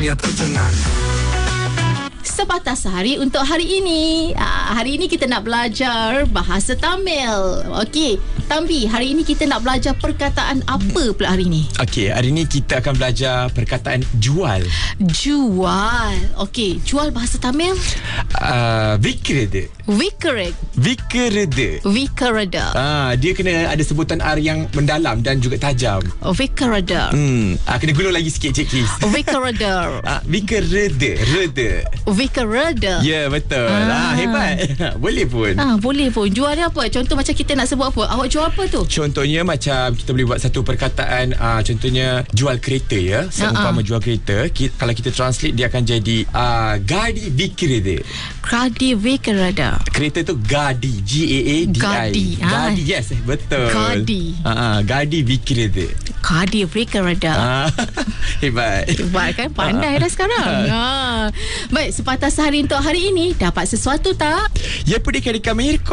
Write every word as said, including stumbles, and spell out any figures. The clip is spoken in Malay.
yang tercengang. Sepatah Sehari untuk hari ini. Ah, hari ini kita nak belajar bahasa Tamil. Okey, Tambi, hari ini kita nak belajar perkataan apa pula hari ini? Okey, hari ini kita akan belajar perkataan jual. Jual. Okey, jual bahasa Tamil? Uh, Vikrede. Vikrede. Vikrede. Vikrede. Ah, dia kena ada sebutan R yang mendalam dan juga tajam. Vikrede. Hmm, ah, kena gulung lagi sikit, Cik Kis. Vikrede. Ah, Vikrede. Rede. Vikrede. Ya, betul. Ah, ah hebat. Boleh pun. Ah, boleh pun. Jual dia apa? Contoh macam kita nak sebut apa? Awak jual apa tu? Contohnya macam kita boleh buat satu perkataan, uh, contohnya jual kereta ya. Seumpama uh-uh. jual kereta, kita, kalau kita translate dia akan jadi uh, gadi vikrede. Gadi vikrede. Kereta tu gadi, G A A D I. Gadi. Gadi, ah. yes, betul. Gadi. Uh-uh, gadi vikrede. Gadi vikrede. Ah, hebat. Hebat kan? Pandai dah sekarang. Ah. Baik, sepatah sehari untuk hari ini. Dapat sesuatu tak? Ya, pudi kadika Mirko.